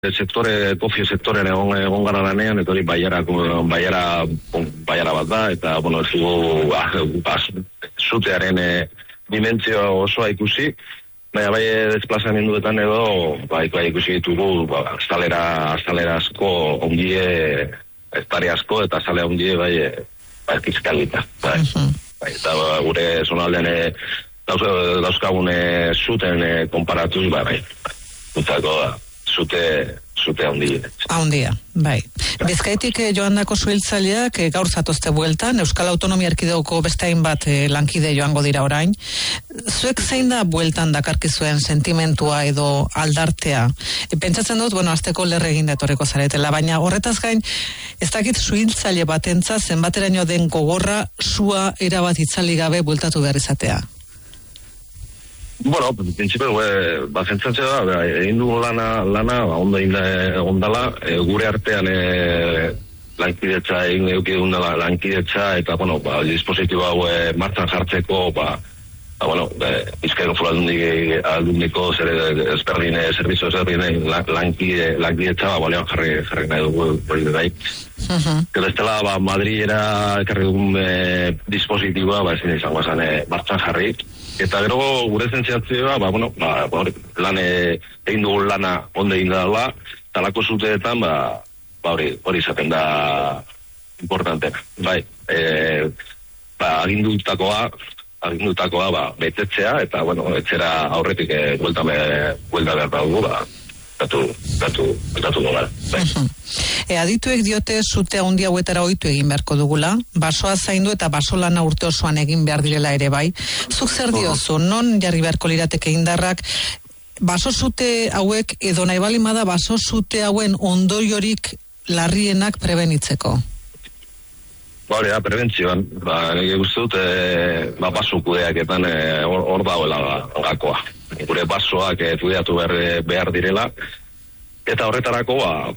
Kofio sektorean egon gara lanean, eta hori baiara bat da, eta, bueno, ez dugu zutearen dimentzio osoa ikusi, baina bai desplazamenduetan edo, bai ikusi ditugu, azalera asko ongie, estari asko, eta azalea ongie, bai kizkalita, bai. Eta gure zonaldean dauzkagun zuten konparatuz, bai, gutako da. Zute handia. Bai. Bizkaitik joandako suhiltzaileak gaur zatozte bueltan, Euskal Autonomia Erkidegoko beste hainbat lankide joango dira orain. Zuek zein da bueltan dakarkizuen sentimentua edo aldartea? Pentsatzen dut, azteko lerre egin etorriko zaretela, baina horretaz gain, ez dakit suhiltzaile batentza zenbateraino den gogorra sua erabat itzali gabe bueltatu behar izatea. Bueno, principio, zentzatzea da, egin dugu lana ondo egondala, gure artean lankidetza, egin eukidun dela lankidetza, eta, dispositibo hau martxan jartzeko, Bizkaiko Foru Aldundiko zerbitzu ezberdinen lankidetza, balean jarri nahi dugu hori bai. Gero ez dela, Madrilera ekarri dugun dispositiboa, ezin izango zen martxan jarri. Eta gero gure zentziatzea, lan egin dugu lana ondo egin dela, talako zuteetan, hori izaten da importantena. Bai, agindutakoa, betetzea, eta, etxera aurretik buelta behar dugu, datu gara. Adituek diote zute handi hauetara ohitu egin beharko dugula, basoa zaindu eta baso lana urte osoan egin behar direla ere bai. Zuk zer diozu, non jarri beharko lirateke indarrak, baso zute hauek edo nahi balimada baso zute hauen ondoriorik larrienak prebenitzeko? Hori da, prebentzioan, nire guzti dut, baso kudeaketan hor dagoela gakoa. Gure basoak kudeatu behar direla, eta horretarako,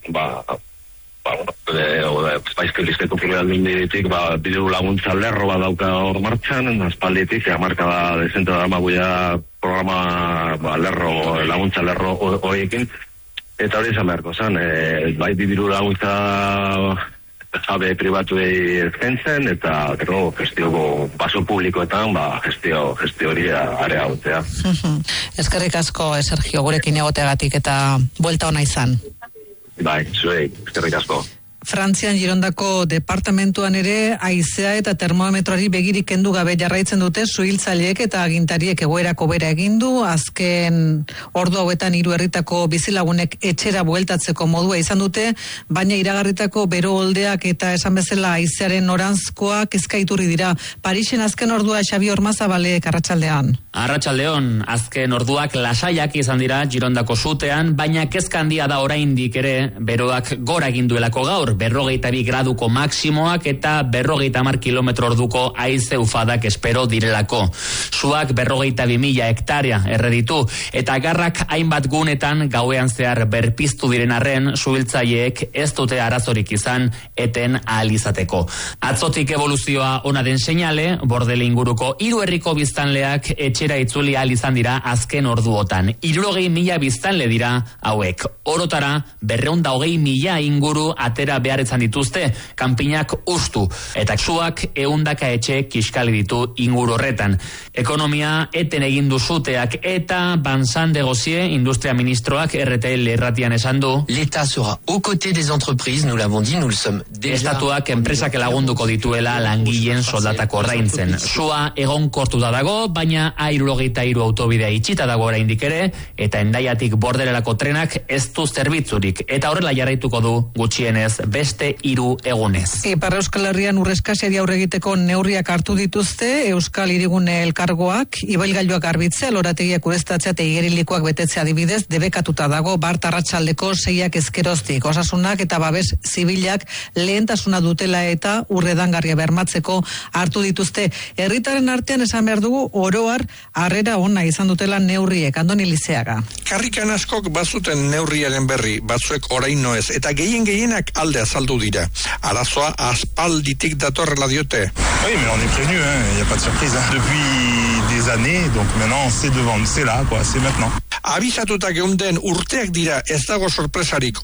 Bizkaiko Foru Aldunditik, bideru laguntza lerro bat dauka hor martxan, aspalditik, hamarka da dezenta da maguia programa laguntza lerro horiekin, eta hori izan beharko zen, bideru laguntza jabe pribatuei eskaintzen, eta gero gestioko baso publikoetan, gestio hori areagotzea. Eskerrik asko, Sergio, gurekin egoteagatik eta buelta ona izan. Bai, zuei, eskerrik asko. Frantzian Girondako departamentuan ere haizea eta termometroari begirik kendu gabe jarraitzen dute suhiltzaileek eta agintariek egoerako bera egin du. Azken ordu hauetan 3 herritako bizilagunek etxera bueltatzeko modua izan dute, baina iragarritako bero oldeak eta esan bezala haizearen noranzkoak kezkaiturri dira. Parisen azken ordua Xabi Ormazabalek arratsaldean. Arratsaldeon, azken orduak lasaiak izan dira Girondako sutean, baina kezka handia da oraindik ere beroak gora egin duelako gaur. 42 graduko maksimoak eta 50 kilometro orduko haize ufadak espero direlako. Suak 42.000 hektarea erreditu eta garrak hainbat gunetan gauean zehar berpiztu diren arren suhiltzaileek ez dute arazorik izan eten ahal izateko. Atzotik evoluzioa ona den seinale, Bordele inguruko 3 herriko biztanleak etxera itzuli ahal izan dira azken orduotan. 60.000 biztanle dira hauek. Orotara 220.000 inguru atera beharretzan dituzte, kanpinak ustu, eta suak 100 etxe kiskali ditu inguru horretan. Ekonomia eten egin du suteak eta Vincent Degossier, industria ministroak RTL irratian esan du. L'État sera aux côtés des entreprises, nous l'avons dit, nous le sommes déjà. Estatuak enpresak lagunduko dituela langileen soldatako ordaintzen. Sua egonkortuta dago, baina 63 autobidea itxita dago oraindik ere, eta Hendaiatik Bordelelako trenak ez du zerbitzurik, eta horrela jarraituko du gutxienez beste 3 egunez. Ipar Euskal Herrian urreskasiari aurre egiteko neurriak hartu dituzte Euskal Hirigune elkargoak, ibailgailuak garbitzea, lorategiak ureztatzea eta igerilikoak betetzea adibidez debekatuta dago bart arratsaldeko 6 ezkeroztik. Osasunak eta babes zibilak lehentasuna dutela eta urredangarria bermatzeko hartu dituzte. Herritaren artean esan behar dugu oroar harrera ona izan dutela neurriek. Andoni Lizeaga. Karrikan askok bazuten neurriaren berri, batzuek oraino ez, eta gehienak alde azaldu dira. Arazoa aspalditik datorrela diote. Oui, mais on est prévenu, il n'y a pas de surprise. Depuis des années, donc maintenant c'est là, c'est maintenant. Abisatuta geunden urteak dira, ez dago sorpresarik